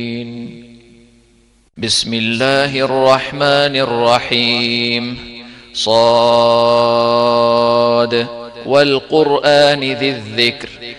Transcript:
بسم الله الرحمن الرحيم صاد والقرآن ذي الذكر